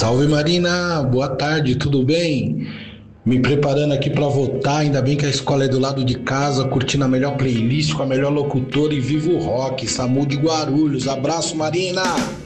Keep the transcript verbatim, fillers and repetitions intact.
Salve Marina, boa tarde, tudo bem? Me preparando aqui para votar, ainda bem que a escola é do lado de casa, curtindo a melhor playlist com a melhor locutora e viva o rock, Samu de Guarulhos. Abraço, Marina!